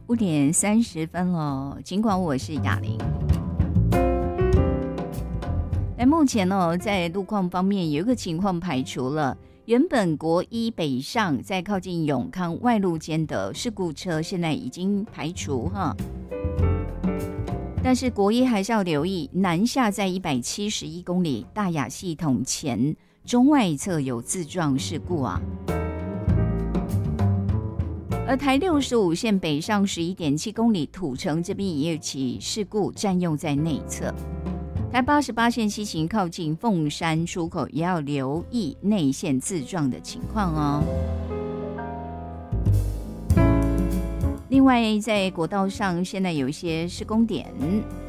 5:30了，尽管我是雅玲。但目前在路况方面有一个情况排除了，原本国一北上在靠近永康外路间的事故车现在已经排除哈，但是国一还是要留意南下在171公里大雅系统前中外侧有自撞事故啊。而台65线北上11.7公里土城这边也有起事故，占用在内侧。台88线西行靠近凤山出口也要留意内线自撞的情况哦。另外在国道上现在有一些施工点，